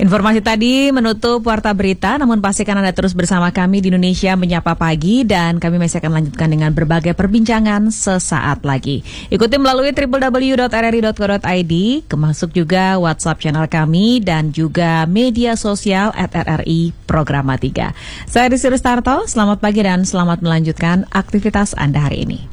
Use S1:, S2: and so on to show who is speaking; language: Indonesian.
S1: Informasi tadi menutup Warta Berita, namun pastikan Anda terus bersama kami di Indonesia Menyapa Pagi dan kami masih akan lanjutkan dengan berbagai perbincangan sesaat lagi. Ikuti melalui www.rri.co.id, kemasuk juga WhatsApp channel kami dan juga media sosial @RRI Programa 3. Saya Rizky Rustarto, selamat pagi dan selamat melanjutkan aktivitas Anda hari ini.